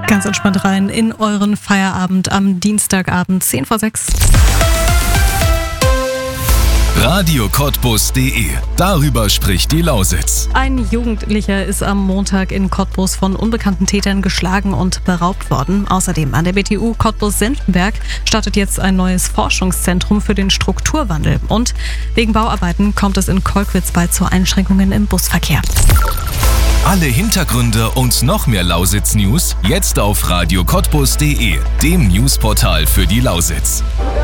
Ganz entspannt rein in euren Feierabend am Dienstagabend, 10 vor 6. Radio-Cottbus.de. Darüber spricht die Lausitz. Ein Jugendlicher ist am Montag in Cottbus von unbekannten Tätern geschlagen und beraubt worden. Außerdem an der BTU Cottbus-Senftenberg startet jetzt ein neues Forschungszentrum für den Strukturwandel. Und wegen Bauarbeiten kommt es in Kolkwitz bald zu Einschränkungen im Busverkehr. Alle Hintergründe und noch mehr Lausitz-News jetzt auf Radio-Cottbus.de, dem Newsportal für die Lausitz.